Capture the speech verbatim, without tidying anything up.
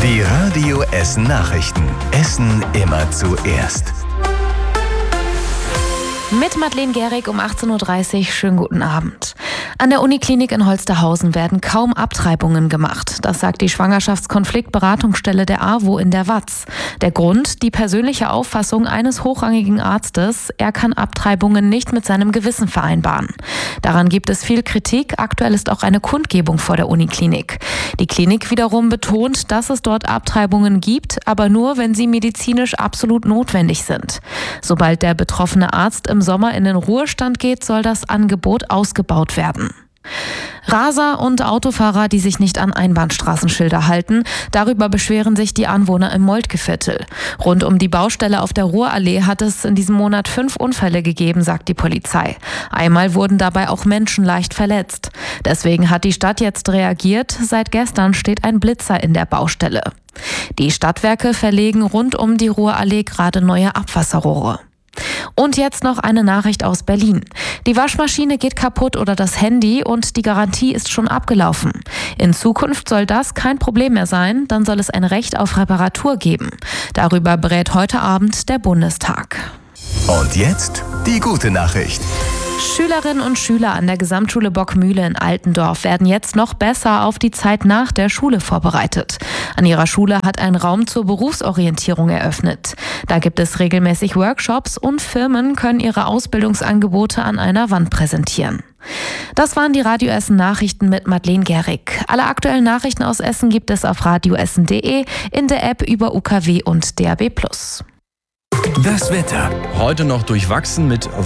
Die Radio Essen Nachrichten. Essen immer zuerst. Mit Madeleine Gehrig um achtzehn Uhr dreißig. Schönen guten Abend. An der Uniklinik in Holsterhausen werden kaum Abtreibungen gemacht. Das sagt die Schwangerschaftskonfliktberatungsstelle der A W O in der Watz. Der Grund? Die persönliche Auffassung eines hochrangigen Arztes. Er kann Abtreibungen nicht mit seinem Gewissen vereinbaren. Daran gibt es viel Kritik. Aktuell ist auch eine Kundgebung vor der Uniklinik. Die Klinik wiederum betont, dass es dort Abtreibungen gibt, aber nur, wenn sie medizinisch absolut notwendig sind. Sobald der betroffene Arzt im Sommer in den Ruhestand geht, soll das Angebot ausgebaut werden. Raser und Autofahrer, die sich nicht an Einbahnstraßenschilder halten, darüber beschweren sich die Anwohner im Moltkeviertel. Rund um die Baustelle auf der Ruhrallee hat es in diesem Monat fünf Unfälle gegeben, sagt die Polizei. Einmal wurden dabei auch Menschen leicht verletzt. Deswegen hat die Stadt jetzt reagiert. Seit gestern steht ein Blitzer in der Baustelle. Die Stadtwerke verlegen rund um die Ruhrallee gerade neue Abwasserrohre. Und jetzt noch eine Nachricht aus Berlin. Die Waschmaschine geht kaputt oder das Handy und die Garantie ist schon abgelaufen. In Zukunft soll das kein Problem mehr sein, dann soll es ein Recht auf Reparatur geben. Darüber berät heute Abend der Bundestag. Und jetzt die gute Nachricht. Schülerinnen und Schüler an der Gesamtschule Bockmühle in Altendorf werden jetzt noch besser auf die Zeit nach der Schule vorbereitet. An ihrer Schule hat ein Raum zur Berufsorientierung eröffnet. Da gibt es regelmäßig Workshops und Firmen können ihre Ausbildungsangebote an einer Wand präsentieren. Das waren die Radio Essen Nachrichten mit Madeleine Gehrig. Alle aktuellen Nachrichten aus Essen gibt es auf radioessen punkt de, in der App über U K W und D A B plus. Das Wetter. Heute noch durchwachsen mit